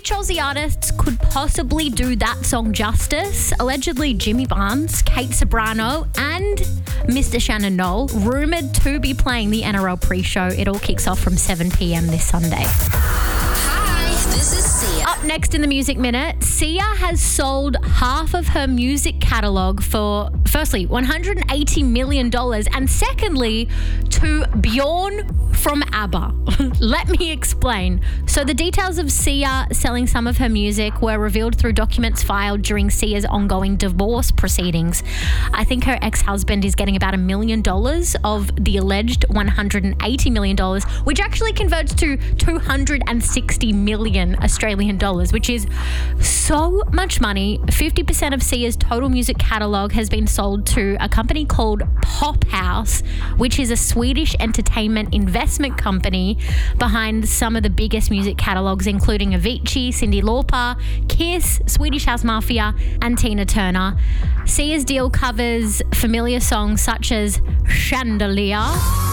which Aussie artists could possibly do that song justice? Allegedly Jimmy Barnes, Kate Sobrano and Mr. Shannon Knoll, rumoured to be playing the NRL pre-show. It all kicks off from 7 p.m. this Sunday. This is Sia. Up next in the Music Minute, Sia has sold half of her music catalogue for, firstly, $180 million, and secondly, to Bjorn from ABBA. Let me explain. So the details of Sia selling some of her music were revealed through documents filed during Sia's ongoing divorce proceedings. I think her ex-husband is getting about $1 million of the alleged $180 million, which actually converts to 260 million Australian dollars, which is so much money. 50% of Sia's total music catalogue has been sold to a company called Pop House, which is a Swedish entertainment investment company behind some of the biggest music catalogues, including Avicii, Cyndi Lauper, Kiss, Swedish House Mafia, and Tina Turner. Sia's deal covers familiar songs such as Chandelier,